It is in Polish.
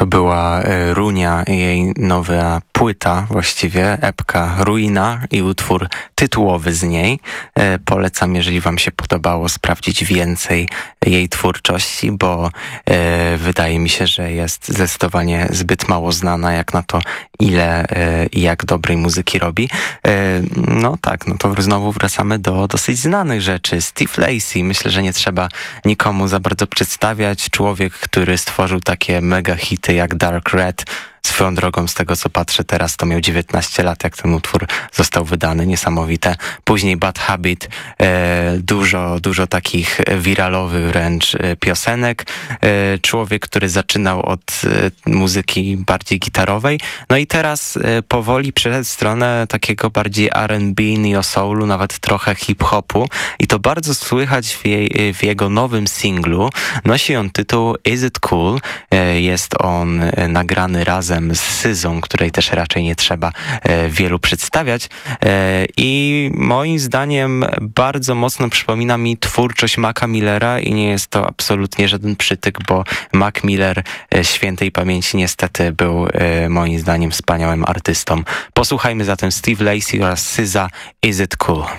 To była Runia, jej nowa płyta, właściwie epka Ruina i utwór tytułowy z niej. Polecam, jeżeli wam się podobało, sprawdzić więcej jej twórczości, bo wydaje mi się, że jest zdecydowanie zbyt mało znana jak na to, ile i jak dobrej muzyki robi. No tak, no to znowu wracamy do dosyć znanych rzeczy. Steve Lacy, myślę, że nie trzeba nikomu za bardzo przedstawiać. Człowiek, który stworzył takie mega hity jak Dark Red. Swoją drogą, z tego co patrzę teraz, to miał 19 lat, jak ten utwór został wydany, niesamowite. Później Bad Habit, dużo takich wiralowych wręcz piosenek. Człowiek, który zaczynał od muzyki bardziej gitarowej, no i teraz powoli przeszedł w stronę takiego bardziej R&B, neo-soulu, nawet trochę hip-hopu i to bardzo słychać w jego nowym singlu. Nosi on tytuł Is It Cool? Jest on nagrany razem z Syzą, której też raczej nie trzeba wielu przedstawiać i moim zdaniem bardzo mocno przypomina mi twórczość Maca Millera i nie jest to absolutnie żaden przytyk, bo Mac Miller świętej pamięci niestety był moim zdaniem wspaniałym artystą. Posłuchajmy zatem Steve Lacy oraz Syza Is It Cool?